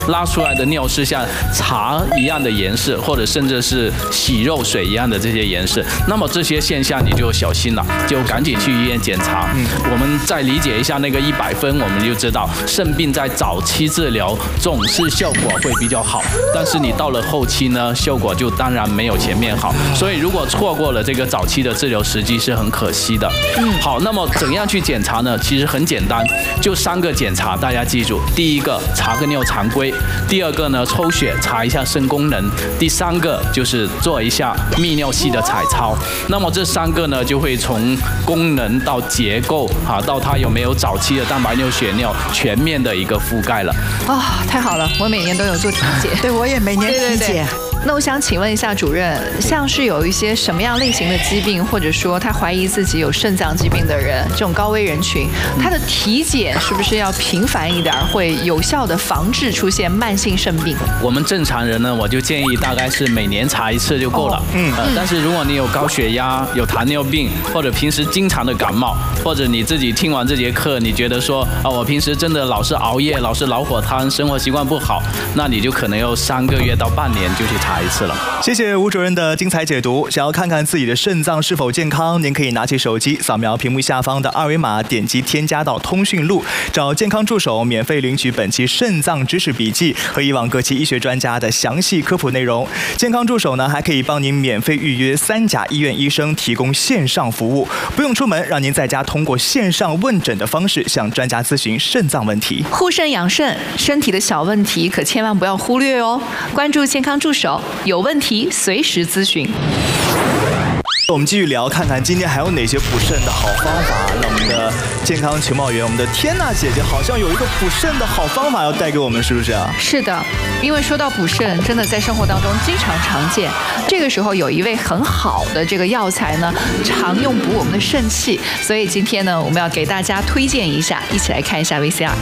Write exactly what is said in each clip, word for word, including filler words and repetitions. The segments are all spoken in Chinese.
拉出来的尿是像茶一样的颜色，或者甚至是洗肉水一样的这些颜色，那么这些现象你就小心了，就赶紧去医院检查。嗯，我们再理解一下那个一百分，我们就知道肾病在早期治疗总是效果会比较好，但是你到了后期呢，效果就当然没有前面好。所以如果错过了这个早期的治疗时机是很可惜的。嗯，好，那么怎样去检查呢？其实很简单，就三个检查，大家记住：第一个查个尿常规。第二个呢，抽血查一下肾功能；第三个就是做一下泌尿系的彩超。那么这三个呢，就会从功能到结构啊，到它有没有早期的蛋白尿、血尿，全面的一个覆盖了。 啊、哦，太好了！我每年都有做体检， 对我也每年体检。对对对， 那我想请问一下主任，像是有一些什么样类型的疾病，或者说他怀疑自己有肾脏疾病的人，这种高危人群，他的体检是不是要频繁一点，会有效的防治出现慢性肾病？ 我们正常人呢，我就建议大概是每年查一次就够了。哦、嗯、呃，但是如果你有高血压、有糖尿病，或者平时经常的感冒，或者你自己听完这节课，你觉得说啊、呃，我平时真的老是熬夜，老是老火汤，生活习惯不好，那你就可能要三个月到半年就去查一次了。 谢谢吴主任的精彩解读。想要看看自己的肾脏是否健康，您可以拿起手机，扫描屏幕下方的二维码，点击添加到通讯录，找健康助手免费领取本期肾脏知识笔记和以往各期医学专家的详细科普内容。健康助手呢，还可以帮您免费预约三甲医院医生提供线上服务，不用出门，让您在家通过线上问诊的方式向专家咨询肾脏问题。 护肾养肾，身体的小问题可千万不要忽略哦。关注健康助手，有问题随时咨询。 我们继续聊，看看今天还有哪些补肾的好方法。那我们的健康情报员，我们的天娜姐姐好像有一个补肾的好方法要带给我们，是不是啊？ 是的，因为说到补肾，真的在生活当中经常常见。这个时候有一味很好的这个药材呢，常用补我们的肾气，所以今天呢，我们要给大家推荐一下，一起来看一下 V C R。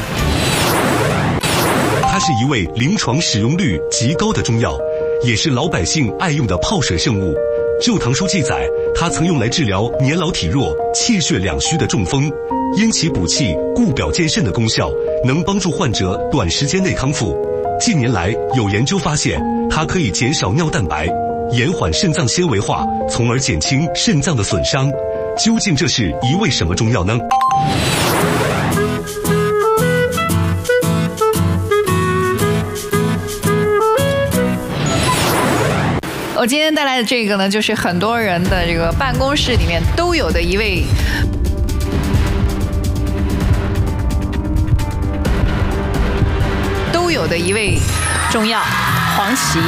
它是一味临床使用率极高的中药，也是老百姓爱用的泡水圣物。旧唐书记载，它曾用来治疗年老体弱、气血两虚的中风，因其补气、固表健肾的功效，能帮助患者短时间内康复。近年来，有研究发现，它可以减少尿蛋白，延缓肾脏纤维化，从而减轻肾脏的损伤。究竟这是一味什么中药呢？ 我今天带来的这个呢，就是很多人的这个办公室里面都有的一味都有的一味中药——黄芪。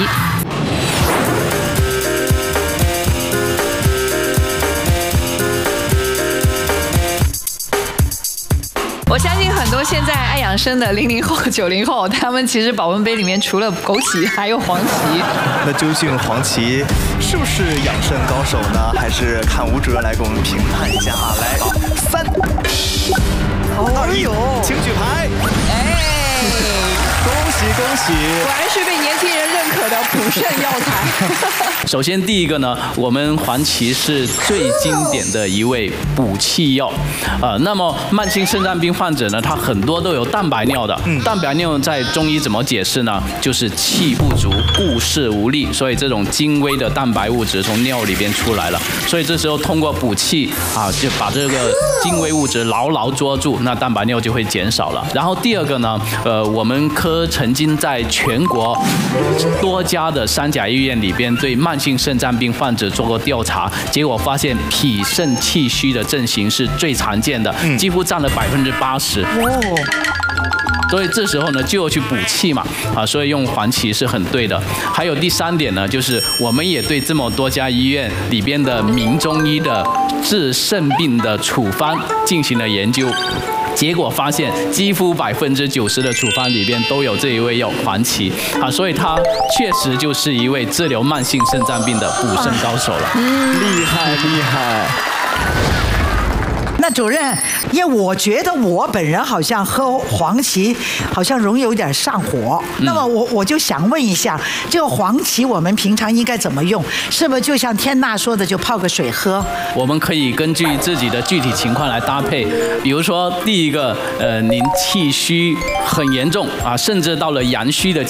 我相信很多现在爱养生的零零后、九零后，他们其实保温杯里面除了枸杞，还有黄芪。 那究竟黄芪是不是养肾高手呢？还是看吴主任来给我们评判一下啊！来，三、二、一，请举牌。哎，恭喜恭喜！ 果然是被年轻人认可的补肾药材。 首先第一个呢，我们黄芪是最经典的一味补气药，呃，那么慢性肾脏病患者呢，他很多都有蛋白尿的，嗯、蛋白尿在中医怎么解释呢？就是气不足，故事无力，所以这种精微的蛋白物质从尿里边出来了，所以这时候通过补气啊，就把这个精微物质牢牢捉住，那蛋白尿就会减少了。然后第二个呢，呃，我们科曾经在全国多家的三甲医院里边对慢性肾脏病患者做过调查，结果发现脾肾气虚的症型是最常见的，几乎占了百分之八十。所以这时候呢，就要去补气嘛，啊，所以用黄芪是很对的。还有第三点呢，就是我们也对这么多家医院里边的名中医的治肾病的处方进行了研究。结果发现，几乎百分之九十的处方里边都有这一味药黄芪啊，所以它确实就是一位治疗慢性肾脏病的补肾高手了。 嗯，厉害厉害。 那主任，因为我觉得我本人好像喝黄芪好像容易有点上火，嗯、那么我我就想问一下，这个黄芪我们平常应该怎么用？是不是就像天娜说的，就泡个水喝？ 我们可以根据自己的具体情况来搭配，比如说第一个，呃，您气虚很严重啊，甚至到了阳虚的